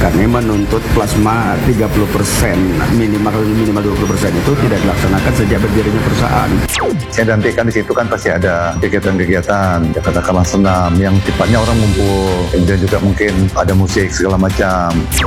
kami menuntut plasma 30%, minimal 20% itu tidak dilaksanakan sejak berdirinya perusahaan. Saya nantikan di situ kan pasti ada kegiatan-kegiatan, katakanlah senam yang sifatnya orang ngumpul, kemudian juga mungkin ada musik segala macam.